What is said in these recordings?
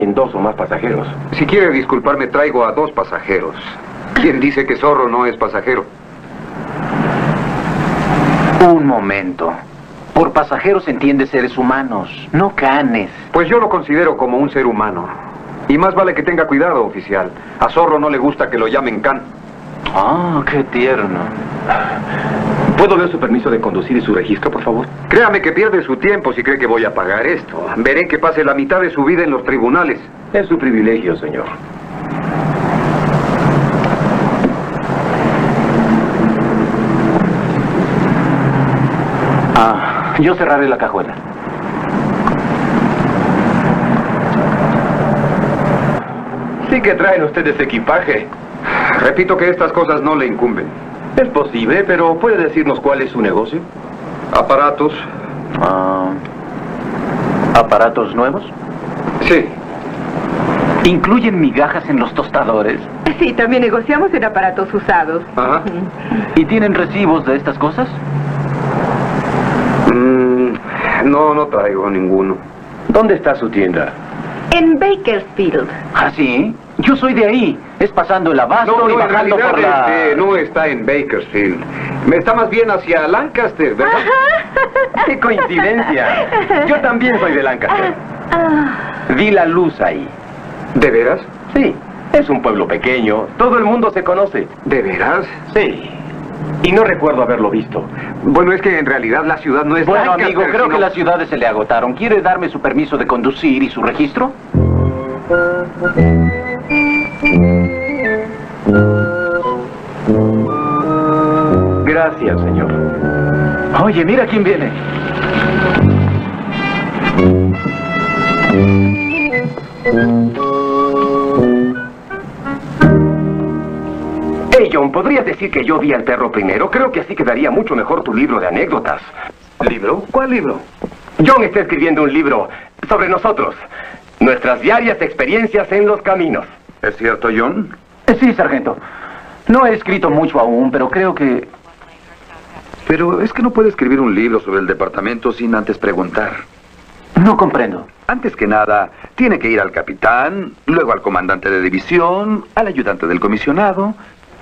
en 2 o más pasajeros. Si quiere disculparme, traigo a 2 pasajeros. ¿Quién dice que Zorro no es pasajero? Un momento. Por pasajeros entiende seres humanos, no canes. Pues yo lo considero como un ser humano. Y más vale que tenga cuidado, oficial. A Zorro no le gusta que lo llamen can. Ah, qué tierno. ¿Puedo ver su permiso de conducir y su registro, por favor? Créame que pierde su tiempo si cree que voy a pagar esto. Veré que pase la mitad de su vida en los tribunales. Es su privilegio, señor. Yo cerraré la cajuela. Sí que traen ustedes equipaje. Repito que estas cosas no le incumben. Es posible, pero ¿puede decirnos cuál es su negocio? Aparatos. ¿Aparatos nuevos? Sí. ¿Incluyen migajas en los tostadores? Sí, también negociamos en aparatos usados. Ajá. ¿Y tienen recibos de estas cosas? No traigo ninguno. ¿Dónde está su tienda? En Bakersfield. ¿Ah, sí? Yo soy de ahí. Es pasando el abasto y en bajando realidad por la... no está en Bakersfield. Me está más bien hacia Lancaster, ¿verdad? ¡Qué coincidencia! Yo también soy de Lancaster. Vi la luz ahí. ¿De veras? Sí, es un pueblo pequeño. Todo el mundo se conoce. ¿De veras? Sí. Y no recuerdo haberlo visto. Bueno, es que en realidad la ciudad no es Bueno, Lancaster, amigo, creo sino... que las ciudades se le agotaron. ¿Quiere darme su permiso de conducir y su registro? Gracias, señor. Oye, mira quién viene. Hey, John, ¿podrías decir que yo vi al perro primero? Creo que así quedaría mucho mejor tu libro de anécdotas. ¿Libro? ¿Cuál libro? John está escribiendo un libro sobre nosotros. Nuestras diarias experiencias en los caminos. ¿Es cierto, John? Sí, sargento. No he escrito mucho aún, pero creo que... Pero es que no puede escribir un libro sobre el departamento sin antes preguntar. No comprendo. Antes que nada, tiene que ir al capitán, luego al comandante de división, al ayudante del comisionado,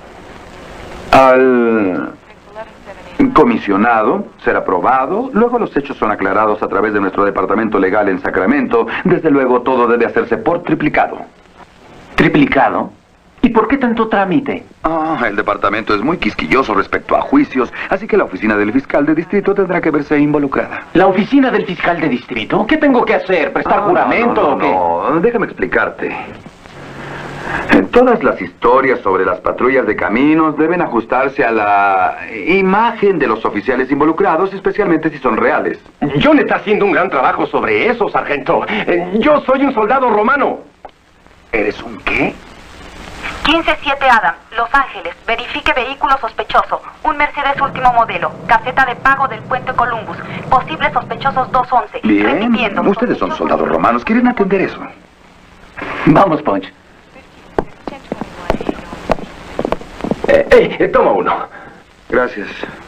al comisionado, ser aprobado, luego los hechos son aclarados a través de nuestro departamento legal en Sacramento. Desde luego, todo debe hacerse por triplicado. ¿Triplicado? ¿Y por qué tanto trámite? El departamento es muy quisquilloso respecto a juicios, así que la oficina del fiscal de distrito tendrá que verse involucrada. ¿La oficina del fiscal de distrito? ¿Qué tengo que hacer? ¿Prestar juramento o qué? No, déjame explicarte. Todas las historias sobre las patrullas de caminos deben ajustarse a la imagen de los oficiales involucrados, especialmente si son reales. John está haciendo un gran trabajo sobre eso, sargento. Yo soy un soldado romano. ¿Eres un qué? 15-7 Adam, Los Ángeles. Verifique vehículo sospechoso. Un Mercedes último modelo. Caseta de pago del puente Columbus. Posibles sospechosos 211. Bien, Repitiendo. ustedes son soldados romanos, quieren atender eso. Vamos, Punch. Toma uno. Gracias.